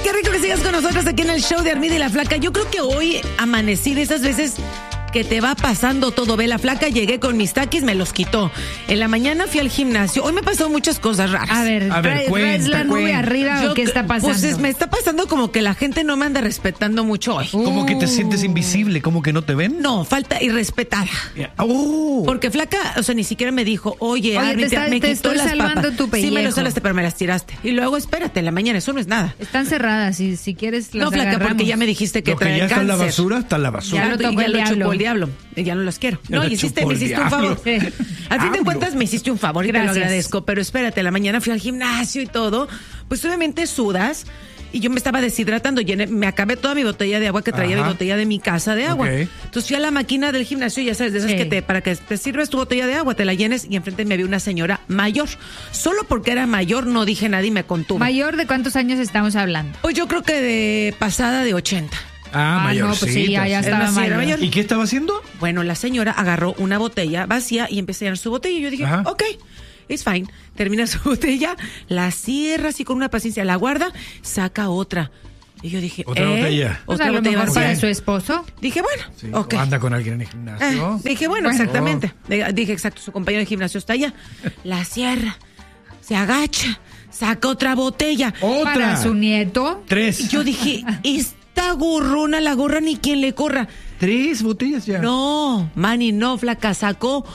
Qué rico que sigas con nosotros aquí en el show de Armida y la Flaca. Yo creo que hoy amanecí de esas veces que te va pasando todo. Ve, la Flaca, llegué con mis taquis, me los quitó. En la mañana fui al gimnasio. Hoy me pasó muchas cosas raras. A ver, ¿traes la nube arriba o qué está pasando? Pues me está pasando como que la gente no me anda respetando mucho hoy. Como que te sientes invisible, como que no te ven. No, falta irrespetada. Porque Flaca, o sea, ni siquiera me dijo, oye, Armida, me quitó las papas. Tu pellejo. Sí, me lo salaste, pero me las tiraste. Y luego, espérate, en la mañana, eso no es nada. Están cerradas, si quieres las No, Flaca, agarramos. porque ya me dijiste que Lo que trae ya está en la cáncer. basura, está en la basura. Ya lo tocó el diablo. Chupó el diablo. Ya no las quiero. Ya No, lo me chupó el hiciste un favor. diablo. A fin de cuentas me hiciste un favor y te lo Gracias. agradezco. Pero espérate, en la mañana fui al gimnasio y todo. Pues obviamente sudas. Y yo me estaba deshidratando. Me acabé toda mi botella de agua que traía, mi botella de mi casa de agua. Ok. Entonces fui a la máquina del gimnasio, ya sabes, de esas que para que te sirves tu botella de agua, te la llenes, y enfrente me había una señora mayor. Solo porque era mayor no dije nada y me contuve. ¿Mayor de cuántos años estamos hablando? Pues yo creo que de pasada de 80. Mayorcita. No, pues sí, ya estaba mayor. ¿Y qué estaba haciendo? Bueno, la señora agarró una botella vacía y empecé a llenar su botella. Y yo dije, ok, it's fine. Termina su botella, la cierra así con una paciencia, la guarda, saca otra. Y yo dije, Otra botella. Pues Otra a lo botella mejor vacía. para su esposo. Dije, bueno, Sí, ok. o anda con alguien en el gimnasio. Dije, bueno, exactamente. Dije, exacto, su compañero de gimnasio está allá. La cierra, se agacha, saca otra botella. ¡Otra! Para su nieto. 3. Y yo dije, esta gorrona, la gorra ni quien le corra. 3 botellas ya. No, Manny, no, Flaca, sacó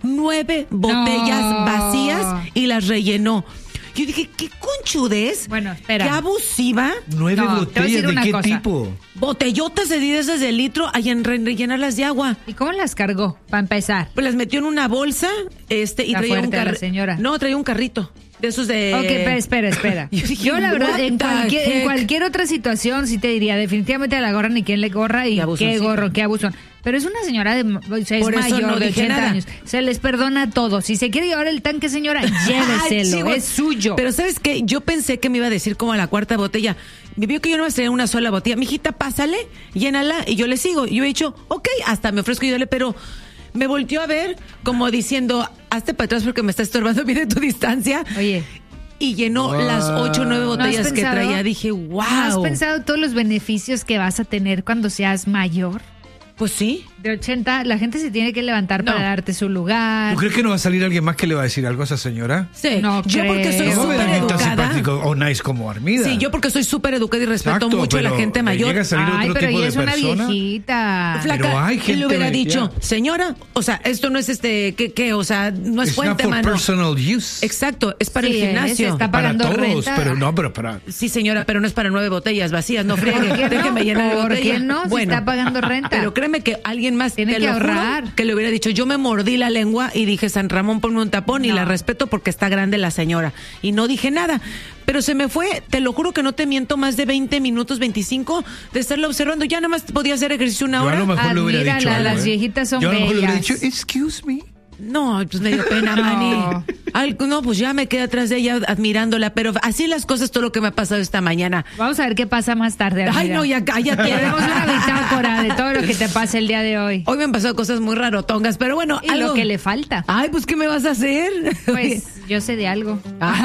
9 botellas vacías y las rellenó. Yo dije, qué conchudez. Bueno, espera. Qué abusiva. 9 No, te voy a botellas, decir ¿de una qué cosa. tipo? Botellotas de 10 de litro, ahí en rellenarlas de agua. ¿Y cómo las cargó? Para empezar. Pues las metió en una bolsa, y Está traía un fuerte la carrito. señora. No, traía un carrito. De esos de. Ok, pero espera. Yo dije, Yo la verdad, what en the en heck? cualquier otra situación sí te diría, definitivamente a la gorra ni quien le corra y Qué qué abusoncita. gorro, qué abusón. Pero es una señora o sea, es Por eso mayor no de dije 80 nada. años. Se les perdona todo. Si se quiere llevar el tanque, señora, Ay, lléveselo. chihuahua. Es suyo. Pero ¿sabes qué? Yo pensé que me iba a decir como a la cuarta botella. Me vio que yo no me traía una sola botella. Mijita, pásale, llénala y yo le sigo. Y yo he dicho, ok, hasta me ofrezco y dale, pero me volteó a ver como diciendo, hazte para atrás porque me está estorbando, mire tu distancia. Oye. Y llenó las 8 o 9 botellas que pensado? traía. Dije, wow. ¿Has pensado todos los beneficios que vas a tener cuando seas mayor? Pues sí. De 80, la gente se tiene que levantar No. para darte su lugar. ¿Tú crees que no va a salir alguien más que le va a decir algo a esa señora? Sí. No yo porque soy creo. No va a haber súper alguien tan educada. simpático o nice como Armida. Sí, yo porque soy súper educada y respeto Exacto, mucho a la pero gente le mayor. llega a salir Ay, otro pero tipo ella de es una persona. viejita. Flaca, Pero hay él gente le hubiera ya. dicho, señora, o sea, esto no es ¿qué? O sea, no es It's not fuente, for mano. personal use. Exacto, es para Sí, el gimnasio. está Para pagando todos, renta. pero no, pero para... Sí, señora, pero no es para 9 botellas vacías, no ¿Por qué friegue. no? Déjeme llenar la ¿Por botella. qué no? Si está pagando renta. Pero créeme que alguien más Tiene te que lo juro, ahorrar. que le hubiera dicho, yo me mordí la lengua y dije, San Ramón, ponme un tapón y No. la respeto porque está grande la señora. Y no dije nada. Pero se me fue, te lo juro que no te miento, más de 20 minutos, 25 de estarla observando. Ya nada más podía hacer ejercicio una Yo a hora. lo mejor le hubiera Admírala, dicho algo, las viejitas son Yo a lo mejor le hubiera bellas. dicho, excuse me. No, pues me dio pena, Manny. No, pues ya me quedé atrás de ella admirándola, pero así las cosas, todo lo que me ha pasado esta mañana. Vamos a ver qué pasa más tarde. Ay, Armida. no, ya cállate. Tenemos una bitácora de todo lo que te pasa el día de hoy. Hoy me han pasado cosas muy rarotongas, pero bueno, Y algo lo que le falta. Ay, pues, ¿qué me vas a hacer? Pues yo sé de algo.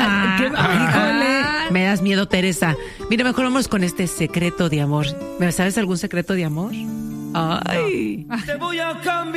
Híjole. Me das miedo, Teresa. Mira, mejor vamos con este secreto de amor. ¿Me sabes algún secreto de amor? Ay. Te voy a cambiar.